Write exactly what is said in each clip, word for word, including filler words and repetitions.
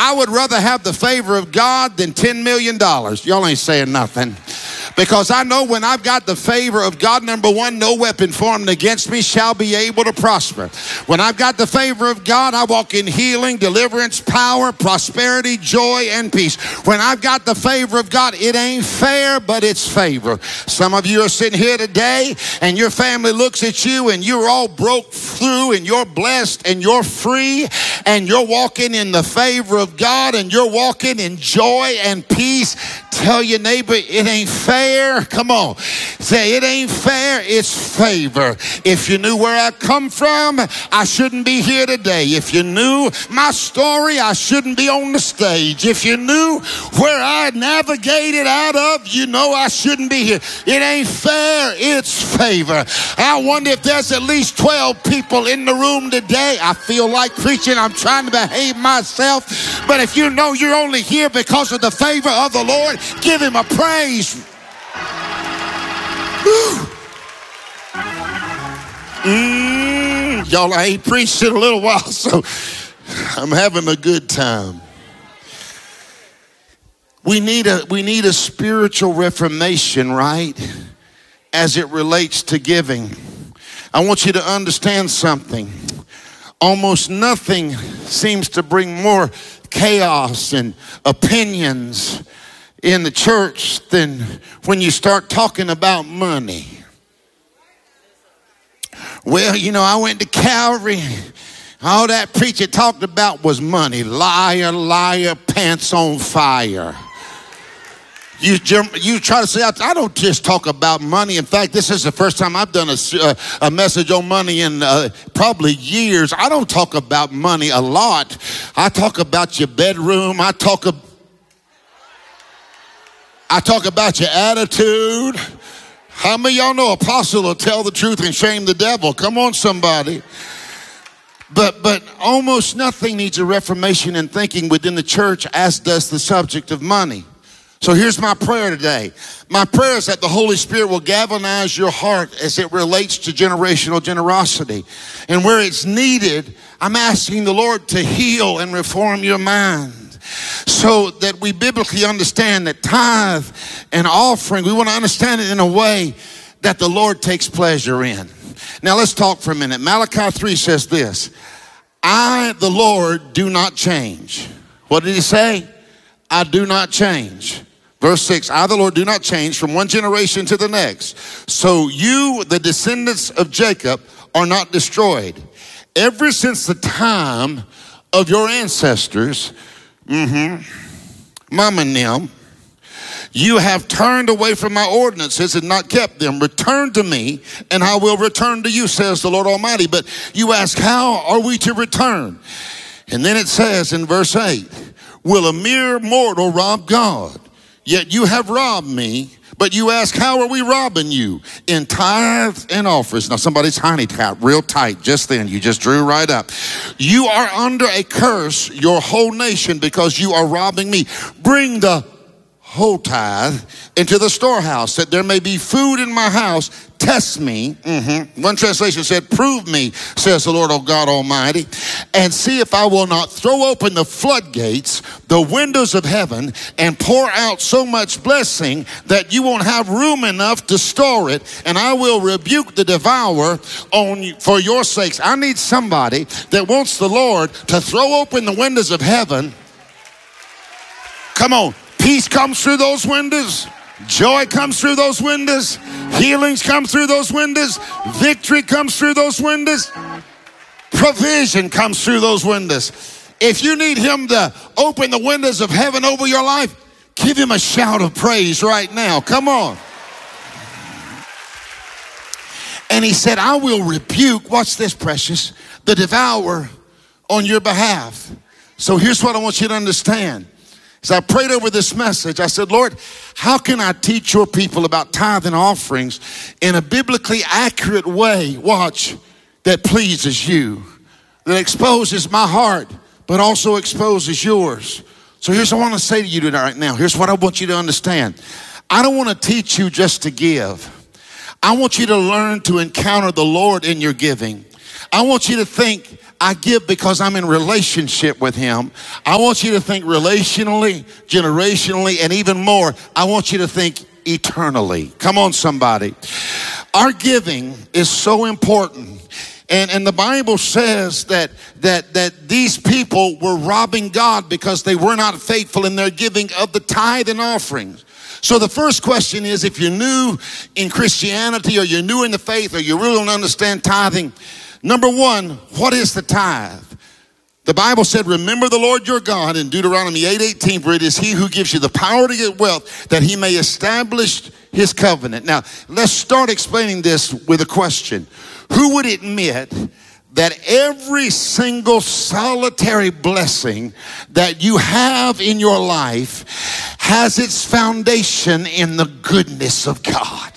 I would rather have the favor of God than ten million dollars. Y'all ain't saying nothing. Because I know when I've got the favor of God, number one, no weapon formed against me shall be able to prosper. When I've got the favor of God, I walk in healing, deliverance, power, prosperity, joy, and peace. When I've got the favor of God, it ain't fair, but it's favor. Some of you are sitting here today and your family looks at you and you're all broke through and you're blessed and you're free and you're walking in the favor of God and you're walking in joy and peace. Tell your neighbor, it ain't fair. Come on. Say, it ain't fair. It's favor. If you knew where I come from, I shouldn't be here today. If you knew my story, I shouldn't be on the stage. If you knew where I navigated out of, you know I shouldn't be here. It ain't fair. It's favor. I wonder if there's at least twelve people in the room today. I feel like preaching. I'm trying to behave myself. But if you know you're only here because of the favor of the Lord, give him a praise. Mm, y'all, I ain't preached in a little while, so I'm having a good time. We need a we need a spiritual reformation, right? As it relates to giving. I want you to understand something. Almost nothing seems to bring more chaos and opinions in the church than when you start talking about money. Well, you know, I went to Calvary. All that preacher talked about was money. Liar, liar, pants on fire. You, you try to say, I don't just talk about money. In fact, this is the first time I've done a, a message on money in uh, probably years. I don't talk about money a lot. I talk about your bedroom. I talk about I talk about your attitude. How many of y'all know apostle will tell the truth and shame the devil? Come on, somebody. But but almost nothing needs a reformation in thinking within the church, as does the subject of money. So here's my prayer today. My prayer is that the Holy Spirit will galvanize your heart as it relates to generational generosity. And where it's needed, I'm asking the Lord to heal and reform your mind, so that we biblically understand that tithe and offering, we want to understand it in a way that the Lord takes pleasure in. Now let's talk for a minute. Malachi three says this: I, the Lord, do not change. What did he say? I do not change. Verse six, I, the Lord, do not change from one generation to the next. So you, the descendants of Jacob, are not destroyed. Ever since the time of your ancestors, Mm-hmm. Mom and them, you have turned away from my ordinances and not kept them. Return to me, and I will return to you, says the Lord Almighty. But you ask, how are we to return? And then it says in verse eight, will a mere mortal rob God? Yet you have robbed me. But you ask, how are we robbing you? In tithes and offers. Now somebody's honey tapped real tight just then. You just drew right up. You are under a curse, your whole nation, because you are robbing me. Bring the whole tithe into the storehouse, that there may be food in my house. Test me. Mm-hmm. One translation said, prove me, says the Lord, oh God Almighty, and see if I will not throw open the floodgates, the windows of heaven, and pour out so much blessing that you won't have room enough to store it, and I will rebuke the devourer on you, for your sakes. I need somebody that wants the Lord to throw open the windows of heaven. Come on. Peace comes through those windows. Joy comes through those windows. Healings come through those windows. Victory comes through those windows. Provision comes through those windows. If you need him to open the windows of heaven over your life, give him a shout of praise right now. Come on. And he said, I will rebuke, watch this, precious, the devourer on your behalf. So here's what I want you to understand. As I prayed over this message, I said, Lord, how can I teach your people about tithe and offerings in a biblically accurate way, watch, that pleases you, that exposes my heart, but also exposes yours. So here's what I want to say to you tonight right now. Here's what I want you to understand. I don't want to teach you just to give. I want you to learn to encounter the Lord in your giving. I want you to think I give because I'm in relationship with him. I want you to think relationally, generationally, and even more, I want you to think eternally. Come on, somebody. Our giving is so important. And, and the Bible says that, that, that these people were robbing God because they were not faithful in their giving of the tithe and offerings. So the first question is, if you're new in Christianity or you're new in the faith or you really don't understand tithing, number one, what is the tithe? The Bible said, remember the Lord your God in Deuteronomy eight eighteen, for it is he who gives you the power to get wealth, that he may establish his covenant. Now, let's start explaining this with a question. Who would admit that every single solitary blessing that you have in your life has its foundation in the goodness of God?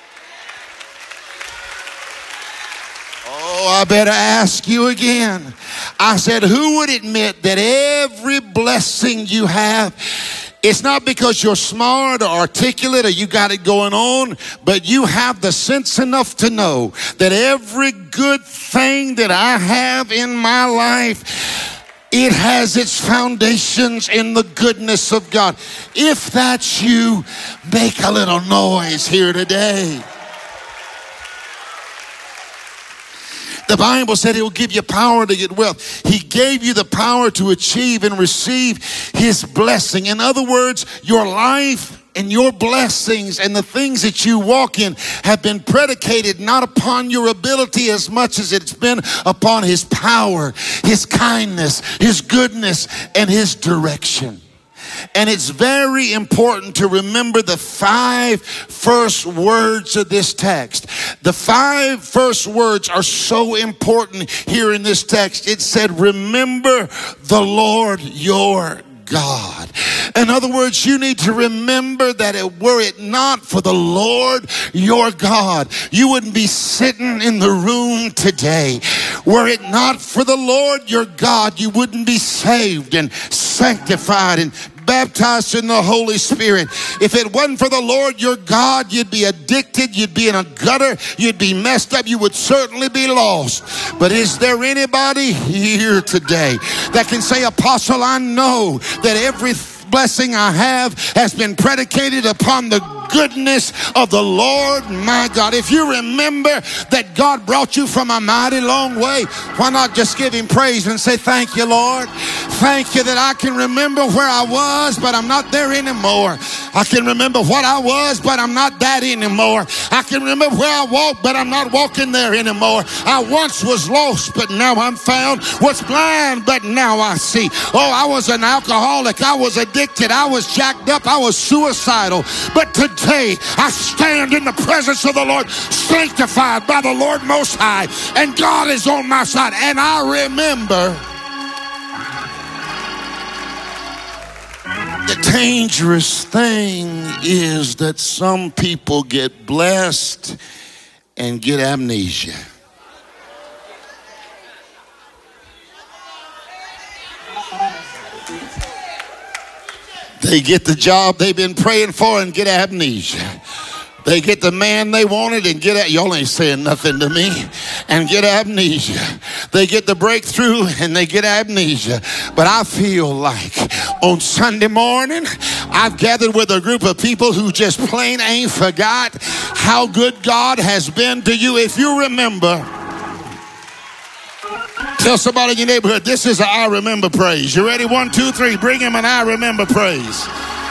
Oh, I better ask you again. I said, who would admit that every blessing you have, it's not because you're smart or articulate or you got it going on, but you have the sense enough to know that every good thing that I have in my life, it has its foundations in the goodness of God. If that's you, make a little noise here today. The Bible said he'll give you power to get wealth. He gave you the power to achieve and receive his blessing. In other words, your life and your blessings and the things that you walk in have been predicated not upon your ability as much as it's been upon his power, his kindness, his goodness, and his direction. And it's very important to remember the five first words of this text. The five first words are so important here in this text. It said, remember the Lord your God. In other words, you need to remember that it, were it not for the Lord your God, you wouldn't be sitting in the room today. Were it not for the Lord your God, you wouldn't be saved and sanctified and baptized in the Holy Spirit. If it wasn't for the Lord your God, you'd be addicted, you'd be in a gutter, you'd be messed up, you would certainly be lost. But is there anybody here today that can say, Apostle, I know that every blessing I have has been predicated upon the goodness of the Lord my God? If you remember that God brought you from a mighty long way, why not just give him praise and say, thank you, Lord. Thank you that I can remember where I was, but I'm not there anymore. I can remember what I was, but I'm not that anymore. I can remember where I walked, but I'm not walking there anymore. I once was lost, but now I'm found. Was blind, but now I see. Oh, I was an alcoholic. I was addicted. I was jacked up. I was suicidal. But today I stand in the presence of the Lord, sanctified by the Lord Most High, and God is on my side. And I remember the dangerous thing is that some people get blessed and get amnesia. They get the job they've been praying for and get amnesia. They get the man they wanted and get, y'all ain't saying nothing to me, and get amnesia. They get the breakthrough and they get amnesia. But I feel like on Sunday morning, I've gathered with a group of people who just plain ain't forgot how good God has been to you. If you remember, tell somebody in your neighborhood, this is an I remember praise. You ready? One, two, three. Bring him an I remember praise.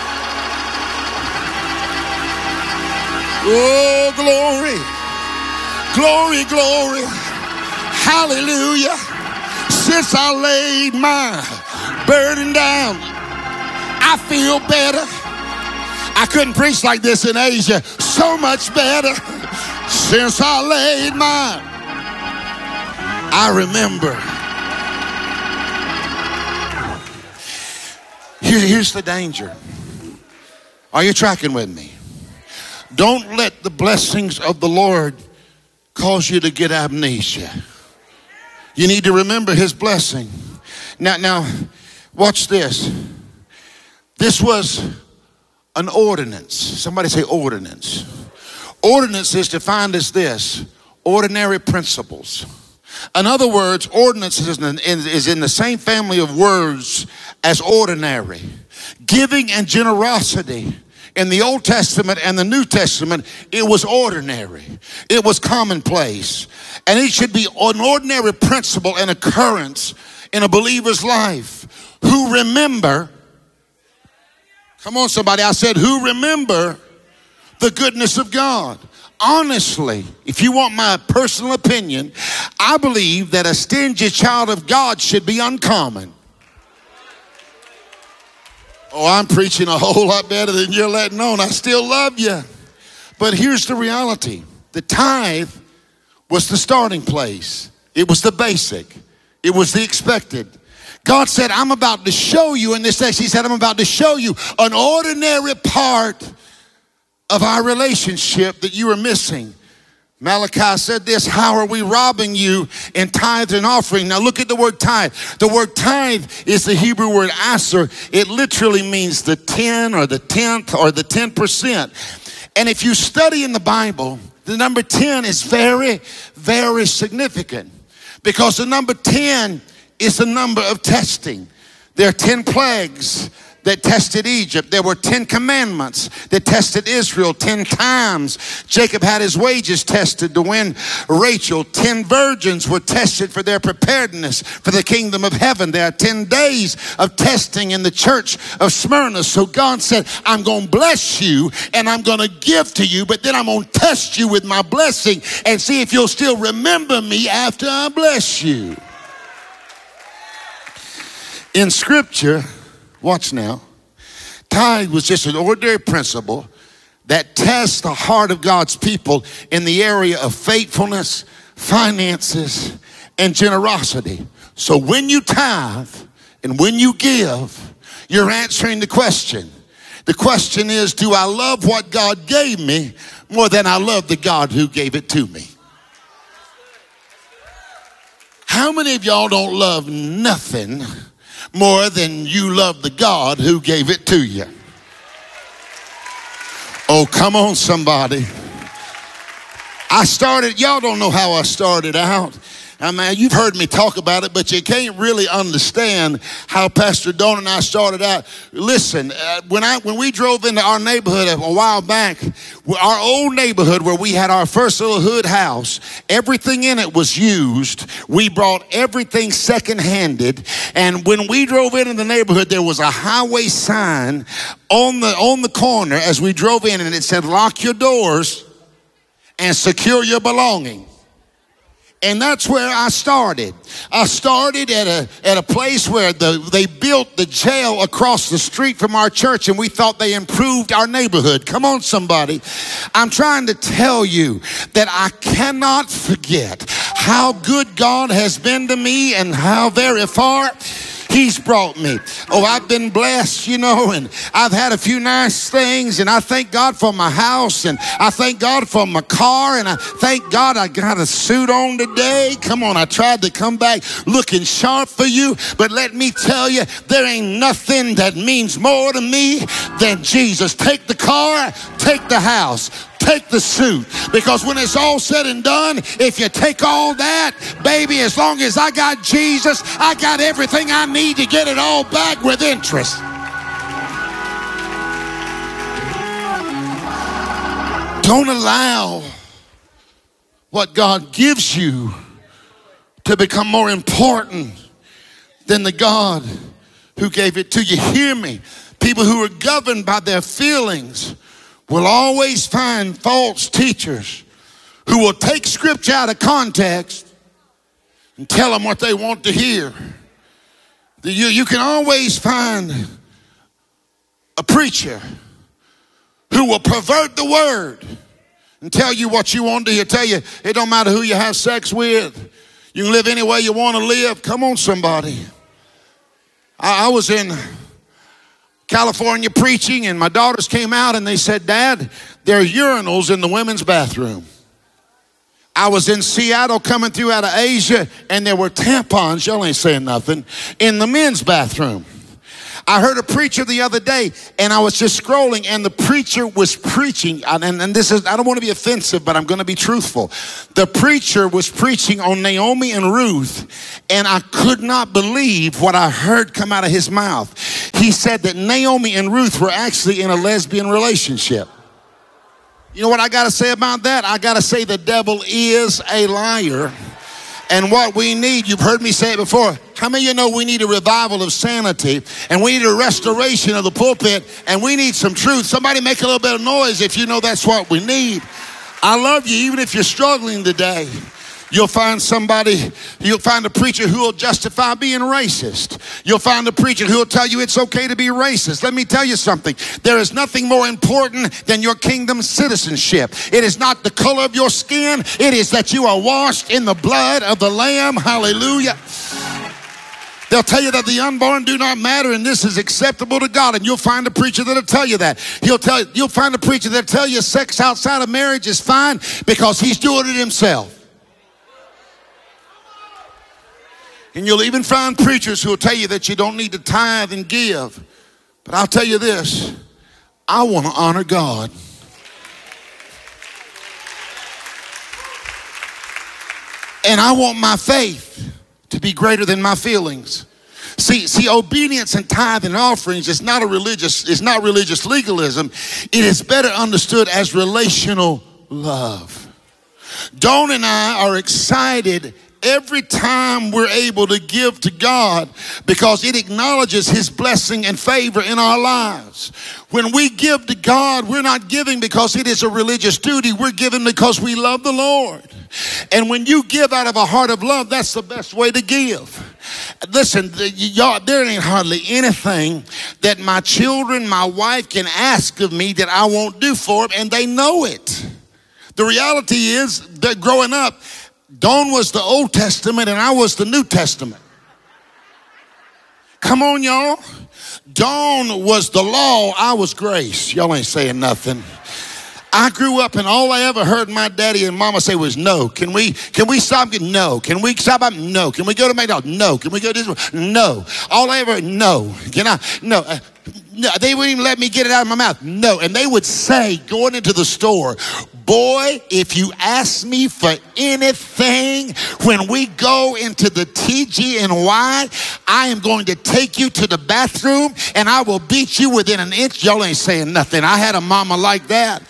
Oh, glory, glory, glory, hallelujah. Since I laid my burden down, I feel better. I couldn't preach like this in Asia. So much better since I laid my, I remember. Here, here's the danger. Are you tracking with me? Don't let the blessings of the Lord cause you to get amnesia. You need to remember his blessing. Now, now, watch this. This was an ordinance. Somebody say ordinance. Ordinance is defined as this: ordinary principles. In other words, ordinance is in, is in the same family of words as ordinary. Giving and generosity in the Old Testament and the New Testament, it was ordinary. It was commonplace. And it should be an ordinary principle and occurrence in a believer's life. Who remember, come on somebody, I said, who remember the goodness of God. Honestly, if you want my personal opinion, I believe that a stingy child of God should be uncommon. Oh, I'm preaching a whole lot better than you're letting on. I still love you. But here's the reality. The tithe was the starting place. It was the basic. It was the expected. God said, I'm about to show you in this text. He said, I'm about to show you an ordinary part of our relationship that you are missing. Malachi said this, how are we robbing you in tithe and offering? Now look at the word tithe. The word tithe is the Hebrew word aser. It literally means the ten or the tenth or the ten percent. And if you study in the Bible, the number ten is very, very significant because the number ten is the number of testing. There are ten plagues that tested Egypt. There were ten commandments that tested Israel ten times. Jacob had his wages tested to win Rachel. Ten virgins were tested for their preparedness for the kingdom of heaven. There are ten days of testing in the church of Smyrna. So God said, I'm going to bless you and I'm going to give to you, but then I'm going to test you with my blessing and see if you'll still remember me after I bless you. In Scripture, watch now, tithe was just an ordinary principle that tests the heart of God's people in the area of faithfulness, finances, and generosity. So when you tithe and when you give, you're answering the question. The question is, do I love what God gave me more than I love the God who gave it to me? How many of y'all don't love nothing more than you love the God who gave it to you? Oh, come on, somebody. I started, y'all don't know how I started out. I mean, you've heard me talk about it, but you can't really understand how Pastor Don and I started out. Listen, uh, when I when we drove into our neighborhood a while back, our old neighborhood where we had our first little hood house, everything in it was used. We brought everything second-handed, and when we drove into the neighborhood, there was a highway sign on the on the corner as we drove in, and it said, "Lock your doors and secure your belongings." And that's where I started. I started at a at a place where the, they built the jail across the street from our church, and we thought they improved our neighborhood. Come on, somebody. I'm trying to tell you that I cannot forget how good God has been to me and how very far He's brought me. Oh, I've been blessed, you know, and I've had a few nice things, and I thank God for my house, and I thank God for my car, and I thank God I got a suit on today. Come on, I tried to come back looking sharp for you, but let me tell you, there ain't nothing that means more to me than Jesus. Take the car, take the house, take the suit, because when it's all said and done, if you take all that, baby, as long as I got Jesus, I got everything I need to get it all back with interest. Don't allow what God gives you to become more important than the God who gave it to you. Hear me. People who are governed by their feelings will always find false teachers who will take scripture out of context and tell them what they want to hear. You, you can always find a preacher who will pervert the word and tell you what you want to hear. Tell you it don't matter who you have sex with. You can live any way you want to live. Come on, somebody. I, I was in California preaching, and my daughters came out and they said, "Dad, there are urinals in the women's bathroom." I was in Seattle coming through out of Asia, and there were tampons, y'all ain't saying nothing, in the men's bathroom. I heard a preacher the other day, and I was just scrolling, and the preacher was preaching, and, and this is, I don't want to be offensive, but I'm going to be truthful. The preacher was preaching on Naomi and Ruth, and I could not believe what I heard come out of his mouth. He said that Naomi and Ruth were actually in a lesbian relationship. You know what I got to say about that? I got to say the devil is a liar. And what we need, you've heard me say it before, how many of you know we need a revival of sanity, and we need a restoration of the pulpit, and we need some truth? Somebody make a little bit of noise if you know that's what we need. I love you. Even if you're struggling today, you'll find somebody, you'll find a preacher who will justify being racist. You'll find a preacher who will tell you it's okay to be racist. Let me tell you something. There is nothing more important than your kingdom citizenship. It is not the color of your skin. It is that you are washed in the blood of the Lamb. Hallelujah. They'll tell you that the unborn do not matter and this is acceptable to God. And you'll find a preacher that'll tell you that. He'll tell, you'll find a preacher that'll tell you sex outside of marriage is fine because he's doing it himself. And you'll even find preachers who will tell you that you don't need to tithe and give. But I'll tell you this, I want to honor God. And I want my faith to be greater than my feelings. See, see, obedience and tithe and offerings is not a religious, it's not religious legalism. It is better understood as relational love. Dawn and I are excited every time we're able to give to God because it acknowledges his blessing and favor in our lives. When we give to God, we're not giving because it is a religious duty. We're giving because we love the Lord. And when you give out of a heart of love, that's the best way to give. Listen, y'all, there ain't hardly anything that my children, my wife can ask of me that I won't do for them, and they know it. The reality is that growing up, Dawn was the Old Testament and I was the New Testament. Come on, y'all. Dawn was the law, I was grace. Y'all ain't saying nothing. I grew up and all I ever heard my daddy and mama say was no. Can we can we stop? No. Can we stop? No. Can we go to McDonald's? No. Can we go to this? No. All I ever, no. Can I? No. Uh, no. They wouldn't even let me get it out of my mouth. No. And they would say going into the store, boy, if you ask me for anything when we go into the T G N Y, I am going to take you to the bathroom and I will beat you within an inch. Y'all ain't saying nothing. I had a mama like that.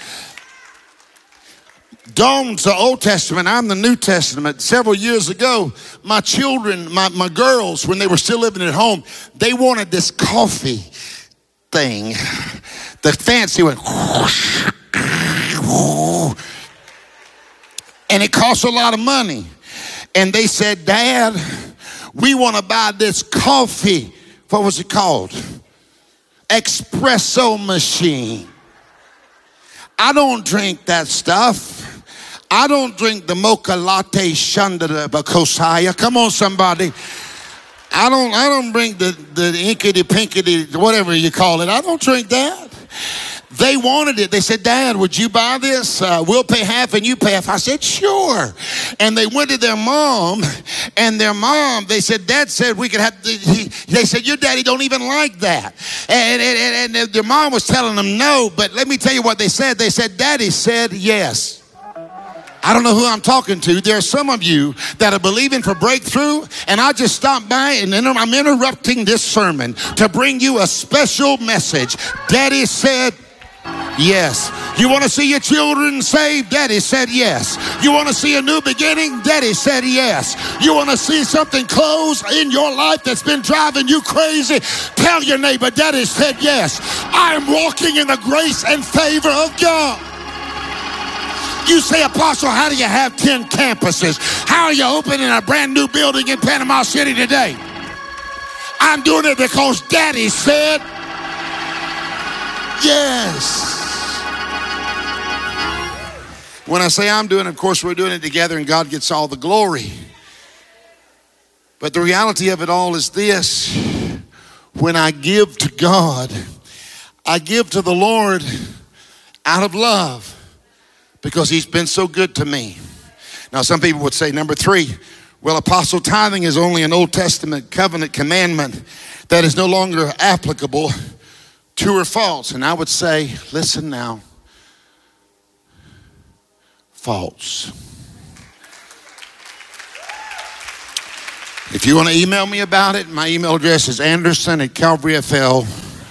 Dawn's the Old Testament, I'm the New Testament. Several years ago, my children, my, my girls, when they were still living at home, they wanted this coffee thing. The fancy one. And it costs a lot of money. And they said, Dad, we want to buy this coffee. What was it called? Espresso machine. I don't drink that stuff. I don't drink the mocha latte shunda bakosaya. Come on, somebody. I don't I don't drink the, the inkity pinkity, whatever you call it. I don't drink that. They wanted it. They said, Dad, would you buy this? Uh, we'll pay half and you pay half. I said, sure. And they went to their mom, and their mom, they said, Dad said we could have, the, he, they said, your daddy don't even like that. And, and, and, and their mom was telling them no, but let me tell you what they said. They said, Daddy said yes. I don't know who I'm talking to. There are some of you that are believing for breakthrough, and I just stopped by and I'm interrupting this sermon to bring you a special message. Daddy said yes. You want to see your children saved? Daddy said yes. You want to see a new beginning? Daddy said yes. You want to see something close in your life that's been driving you crazy? Tell your neighbor, Daddy said yes. I am walking in the grace and favor of God. You say, Apostle, how do you have ten campuses? How are you opening a brand new building in Panama City today? I'm doing it because Daddy said yes. When I say I'm doing it, of course, we're doing it together and God gets all the glory. But the reality of it all is this. When I give to God, I give to the Lord out of love because he's been so good to me. Now, some people would say, number three, Well, apostle, tithing is only an Old Testament covenant commandment that is no longer applicable. True or false? And I would say, listen now, false. If you want to email me about it, my email address is Anderson at Calvary F L.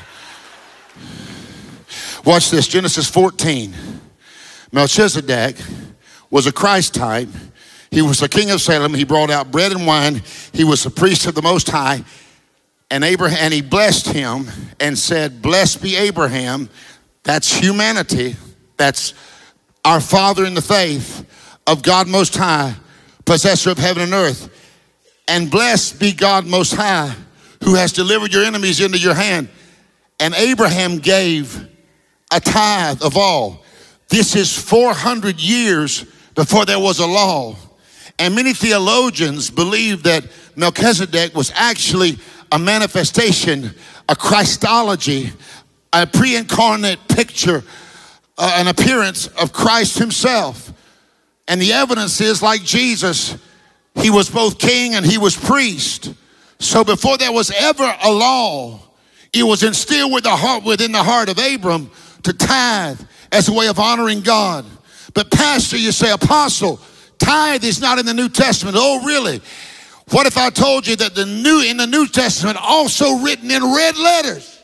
Watch this, Genesis fourteen. Melchizedek was a Christ type. He was the king of Salem. He brought out bread and wine. He was the priest of the Most High. And Abraham, and he blessed him and said, blessed be Abraham. That's humanity. That's our father in the faith of God Most High, possessor of heaven and earth. And blessed be God Most High, who has delivered your enemies into your hand. And Abraham gave a tithe of all. This is four hundred years before there was a law. And many theologians believe that Melchizedek was actually a manifestation, a Christology, a pre-incarnate picture, uh, an appearance of Christ himself. And the evidence is, like Jesus, he was both king and he was priest. So before there was ever a law, it was instilled with the heart, within the heart of Abram to tithe as a way of honoring God. But pastor, you say, apostle, tithe is not in the New Testament. Oh, really? What if I told you that the new in the New Testament, also written in red letters?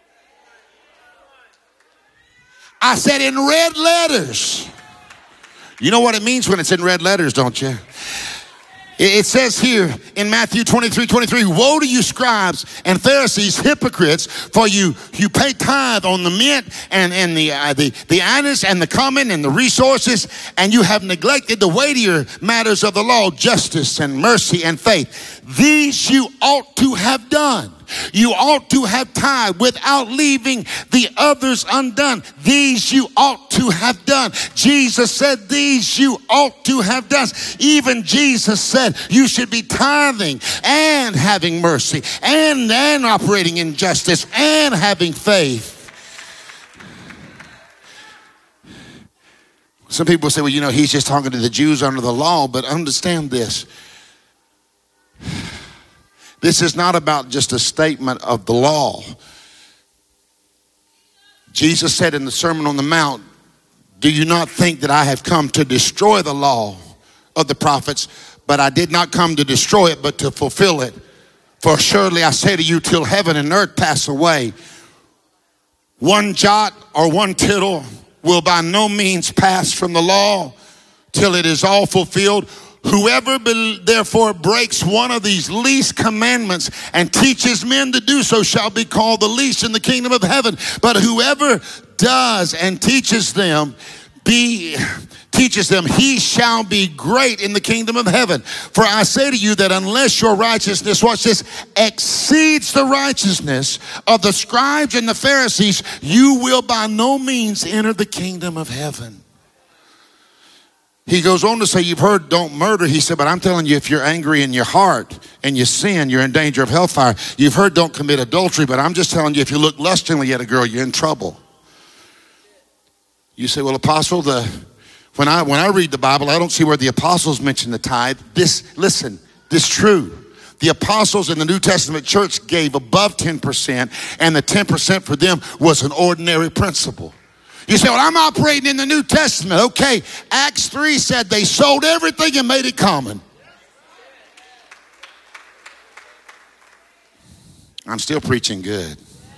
I said in red letters. You know what it means when it's in red letters, don't you? It says here in Matthew twenty-three, twenty-three, woe to you scribes and Pharisees, hypocrites, for you you pay tithe on the mint and, and the, uh, the, the anise and the cumin and the resources, and you have neglected the weightier matters of the law, justice and mercy and faith. These you ought to have done. You ought to have tithe without leaving the others undone. These you ought to have done. Jesus said these you ought to have done. Even Jesus said you should be tithing and having mercy and, and operating in justice and having faith. Some people say, well, you know, he's just talking to the Jews under the law, but understand this. This is not about just a statement of the law. Jesus said in the Sermon on the Mount, do you not think that I have come to destroy the law of the prophets? But I did not come to destroy it, but to fulfill it. For surely I say to you, till heaven and earth pass away, one jot or one tittle will by no means pass from the law till it is all fulfilled. Whoever therefore breaks one of these least commandments and teaches men to do so shall be called the least in the kingdom of heaven. But whoever does and teaches them, be teaches them, he shall be great in the kingdom of heaven. For I say to you that unless your righteousness, watch this, exceeds the righteousness of the scribes and the Pharisees, you will by no means enter the kingdom of heaven. He goes on to say, you've heard don't murder. He said, but I'm telling you, if you're angry in your heart and you sin, you're in danger of hellfire. You've heard don't commit adultery, but I'm just telling you, if you look lustfully at a girl, you're in trouble. You say, well, apostle, the when I when I read the Bible, I don't see where the apostles mention the tithe. This, listen, this is true. The apostles in the New Testament church gave above ten percent, and the ten percent for them was an ordinary principle. You say, well, I'm operating in the New Testament. Okay, Acts three said they sold everything and made it common. I'm still preaching good.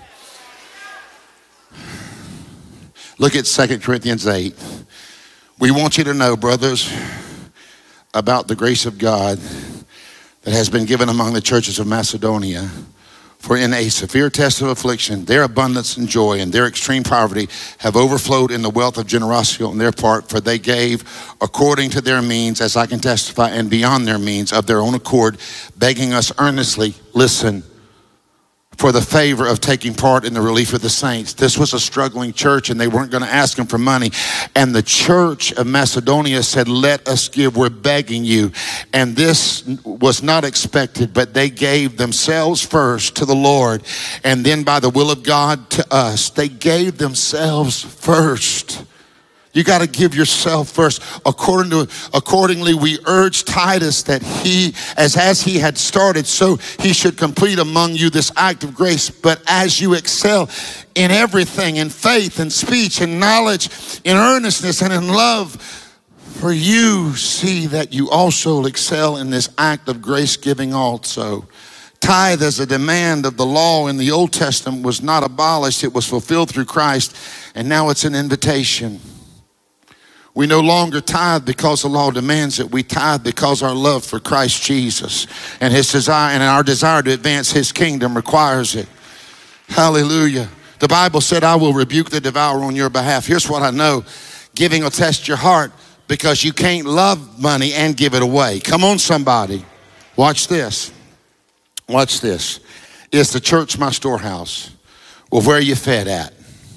Look at Second Corinthians eight. We want you to know, brothers, about the grace of God that has been given among the churches of Macedonia. For in a severe test of affliction, their abundance and joy and their extreme poverty have overflowed in the wealth of generosity on their part, for they gave according to their means, as I can testify, and beyond their means of their own accord, begging us earnestly, listen, for the favor of taking part in the relief of the saints. This was a struggling church, and they weren't going to ask him for money. And the church of Macedonia said, let us give, we're begging you. And this was not expected, but they gave themselves first to the Lord, and then by the will of God to us. They gave themselves first. You got to give yourself first. According to, accordingly, we urge Titus that he, as, as he had started, so he should complete among you this act of grace. But as you excel in everything, in faith and speech and knowledge, in earnestness and in love, for you see that you also excel in this act of grace giving also. Tithe as a demand of the law in the Old Testament was not abolished. It was fulfilled through Christ, and now it's an invitation. We no longer tithe because the law demands it. We tithe because our love for Christ Jesus and his desire and our desire to advance his kingdom requires it. Hallelujah. The Bible said, I will rebuke the devourer on your behalf. Here's what I know. Giving will test your heart because you can't love money and give it away. Come on, somebody. Watch this. Watch this. Is the church my storehouse? Well, where are you fed at?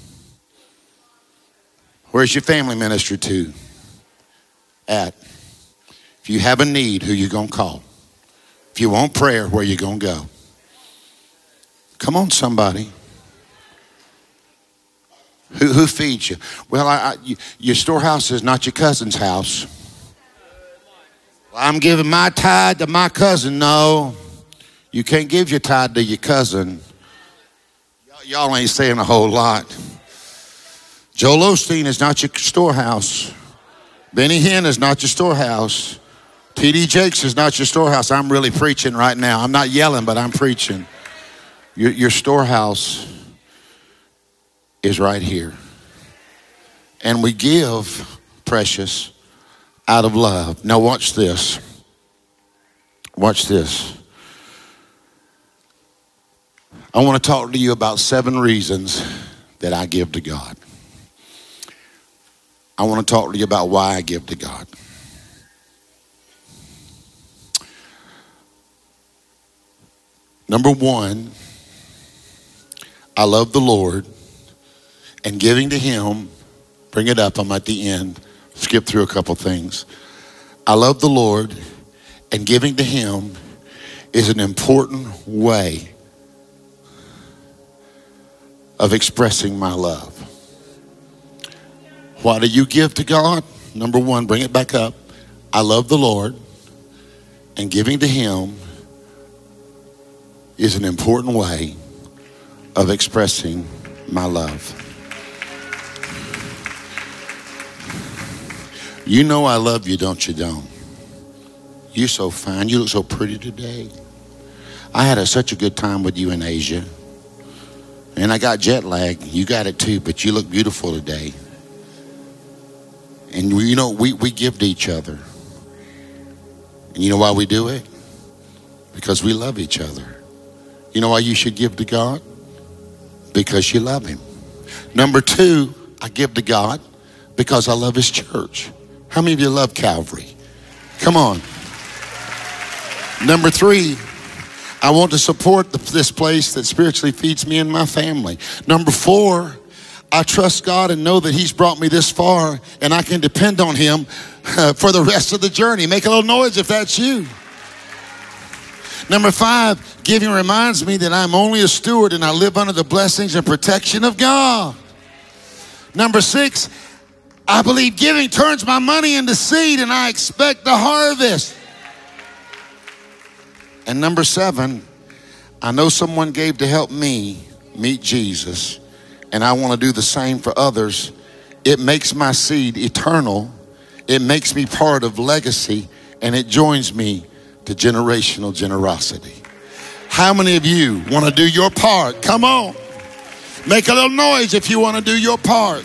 Where's your family ministry to? At. If you have a need, who you gonna call? If you want prayer, where you gonna go? Come on, somebody. Who, who feeds you? Well, I, I, you, your storehouse is not your cousin's house. Well, I'm giving my tithe to my cousin. No, you can't give your tithe to your cousin. Y'all ain't saying a whole lot. Joel Osteen is not your storehouse. Benny Hinn is not your storehouse. T D Jakes is not your storehouse. I'm really preaching right now. I'm not yelling, but I'm preaching. Your, your storehouse is right here. And we give, precious, out of love. Now watch this. Watch this. I want to talk to you about seven reasons that I give to God. I want to talk to you about why I give to God. Number one, I love the Lord, and giving to him, bring it up, I'm at the end, skip through a couple things. I love the Lord, and giving to him is an important way of expressing my love. Why do you give to God? Number one, bring it back up. I love the Lord, and giving to him is an important way of expressing my love. You know I love you, don't you, don't? You're so fine. You look so pretty today. I had a, such a good time with you in Asia. And I got jet lag. You got it too, but you look beautiful today. And you know, we, we give to each other. And you know why we do it? Because we love each other. You know why you should give to God? Because you love him. Number two, I give to God because I love his church. How many of you love Calvary? Come on. Number three, I want to support the, this place that spiritually feeds me and my family. Number four, I trust God and know that he's brought me this far and I can depend on him uh, for the rest of the journey. Make a little noise if that's you. Number five, giving reminds me that I'm only a steward and I live under the blessings and protection of God. Number six, I believe giving turns my money into seed and I expect the harvest. And number seven, I know someone gave to help me meet Jesus, and I want to do the same for others. It makes my seed eternal. It makes me part of legacy, and it joins me to generational generosity. How many of you want to do your part? Come on. Make a little noise if you want to do your part.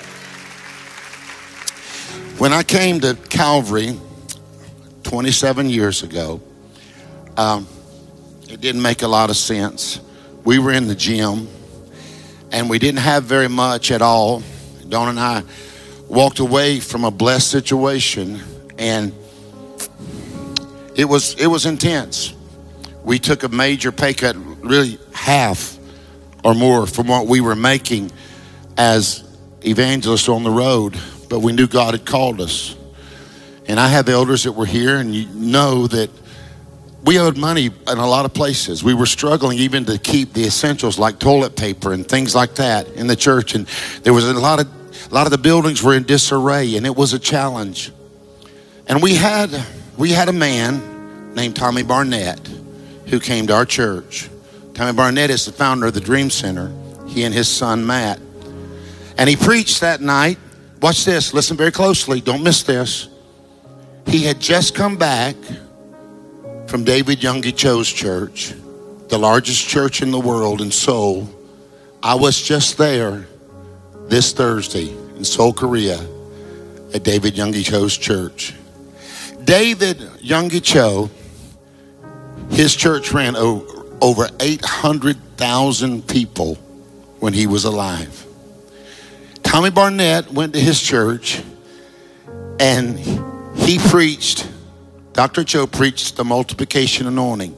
When I came to Calvary twenty-seven years ago, um, it didn't make a lot of sense. We were in the gym, and we didn't have very much at all. Dawn and I walked away from a blessed situation, and it was it was intense. We took a major pay cut, really half or more from what we were making as evangelists on the road, but we knew God had called us. And I had the elders that were here, and you know that we owed money in a lot of places. We were struggling even to keep the essentials like toilet paper and things like that in the church. And there was a lot of a lot of the buildings were in disarray, and it was a challenge. And we had, we had a man named Tommy Barnett who came to our church. Tommy Barnett is the founder of the Dream Center, he and his son Matt. And he preached that night. Watch this, listen very closely, don't miss this. He had just come back from David Yonggi Cho's church, the largest church in the world in Seoul. I was just there this Thursday in Seoul, Korea, at David Yonggi Cho's church. David Yonggi Cho, his church ran over eight hundred thousand people when he was alive. Tommy Barnett went to his church and he preached, Doctor Cho preached the multiplication anointing.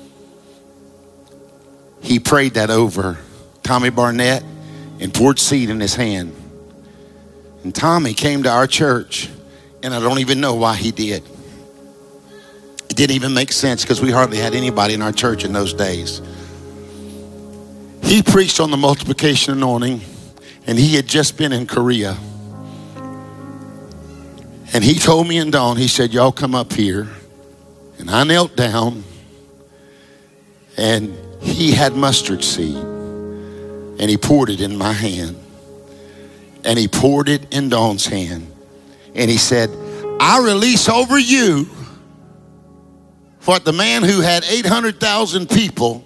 He prayed that over Tommy Barnett and poured seed in his hand. And Tommy came to our church, and I don't even know why he did. It didn't even make sense because we hardly had anybody in our church in those days. He preached on the multiplication anointing, and he had just been in Korea. And he told me and Dawn, he said, y'all come up here. And I knelt down, and he had mustard seed, and he poured it in my hand, and he poured it in Dawn's hand, and he said, I release over you what the man who had eight hundred thousand people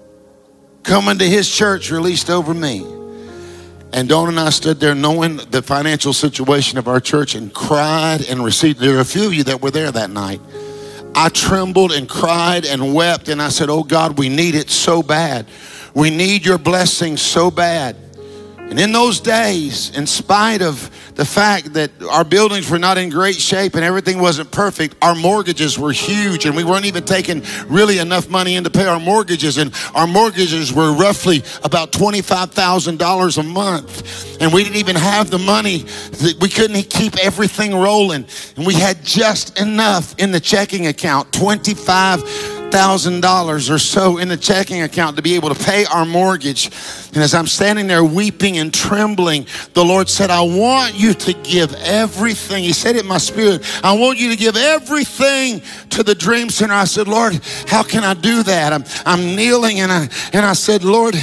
coming to his church released over me. And Dawn and I stood there knowing the financial situation of our church and cried and received. There were a few of you that were there that night. I trembled and cried and wept, and I said, oh God, we need it so bad. We need your blessing so bad. And in those days, in spite of the fact that our buildings were not in great shape and everything wasn't perfect, our mortgages were huge, and we weren't even taking really enough money in to pay our mortgages. And our mortgages were roughly about twenty-five thousand dollars a month. And we didn't even have the money. We couldn't keep everything rolling. And we had just enough in the checking account, twenty-five thousand dollars or so in the checking account to be able to pay our mortgage. And as I'm standing there weeping and trembling, the Lord said, I want you to give everything. He said it in my spirit. I want you to give everything to the Dream Center. I said, Lord, how can I do that? I'm, I'm kneeling, and I, and I said, Lord,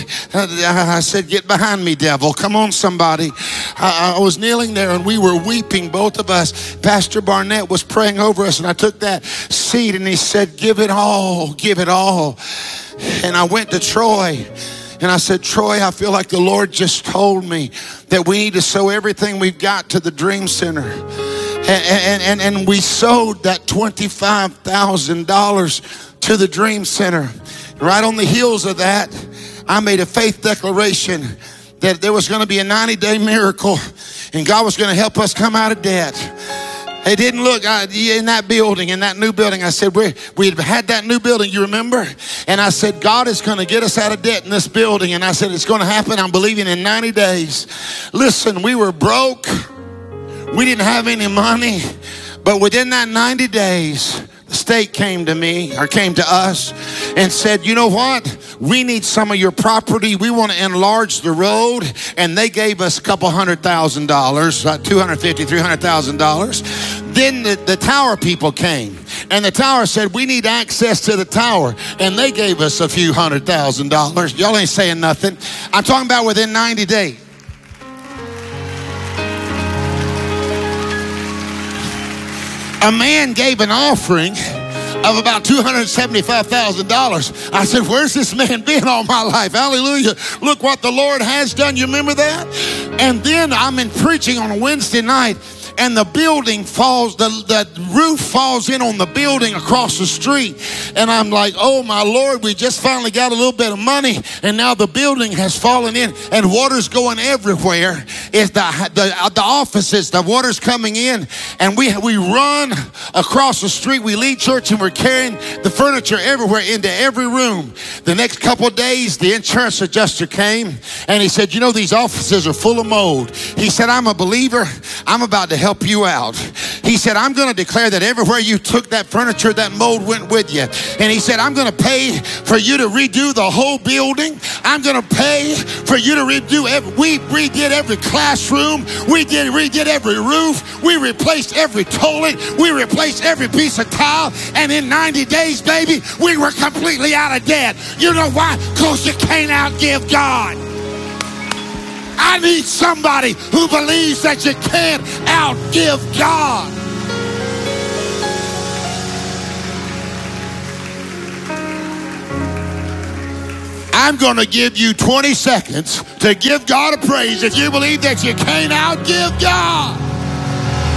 I said, get behind me, devil. Come on, somebody. I, I was kneeling there, and we were weeping, both of us. Pastor Barnett was praying over us, and I took that seed, and he said, give it all, give it all. And I went to Troy. And I said, Troy, I feel like the Lord just told me that we need to sow everything we've got to the Dream Center. And, and, and, and we sowed that twenty-five thousand dollars to the Dream Center. Right on the heels of that, I made a faith declaration that there was going to be a ninety day miracle, and God was going to help us come out of debt. It didn't look uh, in that building, in that new building. I said, we we had that new building, you remember? And I said, God is going to get us out of debt in this building. And I said, it's going to happen, I'm believing, in ninety days. Listen, we were broke. We didn't have any money. But within that ninety days, the state came to me, or came to us, and said, you know what? We need some of your property. We want to enlarge the road. And they gave us a couple hundred thousand dollars, uh, two hundred fifty, three hundred thousand dollars. Then the, the tower people came, and the tower said, we need access to the tower. And they gave us a few hundred thousand dollars. Y'all ain't saying nothing. I'm talking about within ninety days. A man gave an offering of about two hundred seventy-five thousand dollars. I said, where's this man been all my life? Hallelujah. Look what the Lord has done. You remember that? And then I'm in preaching on a Wednesday night, and the building falls, the, the roof falls in on the building across the street. And I'm like, oh my Lord, we just finally got a little bit of money, and now the building has fallen in, and water's going everywhere. It's the, the, the offices, the water's coming in, and we, we run across the street. We leave church, and we're carrying the furniture everywhere into every room. The next couple of days, the insurance adjuster came, and he said, you know, these offices are full of mold. He said, I'm a believer. I'm about to help you out. He said, I'm going to declare that everywhere you took that furniture, that mold went with you. And he said, I'm going to pay for you to redo the whole building. I'm going to pay for you to redo every, we redid every classroom. We did redid every roof. We replaced every toilet. We replaced every piece of tile. And in ninety days, baby, we were completely out of debt. You know why? Because you can't outgive God. I need somebody who believes that you can't outgive God. I'm going to give you twenty seconds to give God a praise if you believe that you can't outgive God.